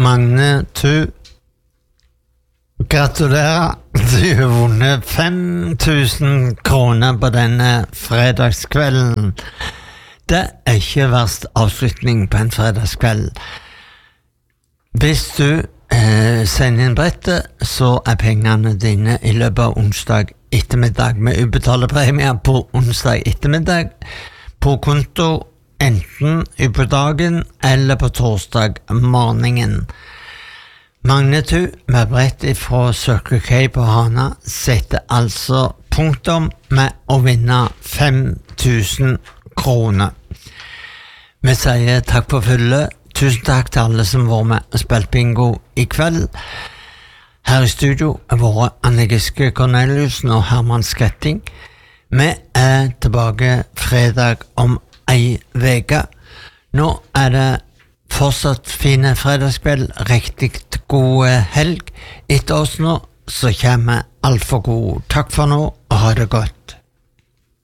Magne Tu, gratulerer, du har vunnet 5.000 kroner på denne fredagskvelden. Det er ikke verst avslutning på en fredagskveld. Hvis du sender inn brettet, så er pengene dine i løpet av onsdag ettermiddag. Vi utbetaler premier på onsdag ettermiddag på konto, enten på dagen eller på torsdag morgenen. Magne Tu med brett fra Circle K på Hana setter altså punktum med å vinne 5.000 kroner. Vi sier takk for følget. Tusen takk til alle som var med og spilte bingo i kveld. Her i studio er våre Anne Giske Corneliusen og Herman Skretting. Vi er tilbake fredag om ei veke. Nå er det fortsatt fine fredagskveld, riktig god helg. Etter oss nå så kommer alt for god. Takk for nå, og ha det godt.